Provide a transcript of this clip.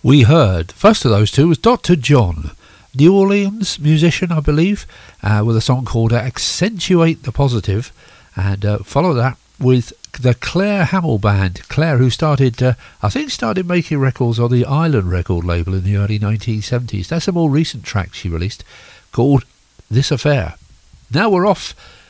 We heard, first of those two was Dr. John, New Orleans musician, I believe, with a song called Accentuate the Positive, and follow that with the Claire Hamill Band. Claire, who started making records on the Island record label in the early 1970s. That's a more recent track she released called This Affair. Now we're off